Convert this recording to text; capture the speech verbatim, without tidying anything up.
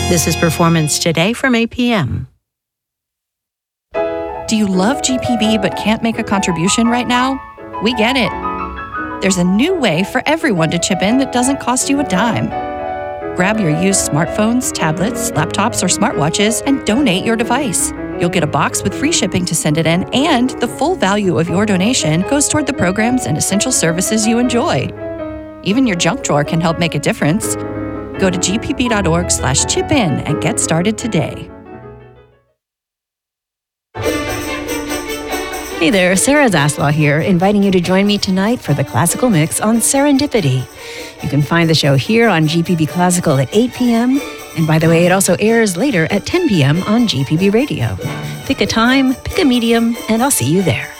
This is Performance Today from A P M. Do you love G P B but can't make a contribution right now? We get it. There's a new way for everyone to chip in that doesn't cost you a dime. Grab your used smartphones, tablets, laptops, or smartwatches and donate your device. You'll get a box with free shipping to send it in, and the full value of your donation goes toward the programs and essential services you enjoy. Even your junk drawer can help make a difference. Go to gpb.org slash chip in and get started today. Hey there, Sarah Zaslaw here, inviting you to join me tonight for the Classical Mix on Serendipity. You can find the show here on G P B Classical at eight p.m., and by the way, it also airs later at ten p.m. on G P B Radio. Pick a time, pick a medium, and I'll see you there.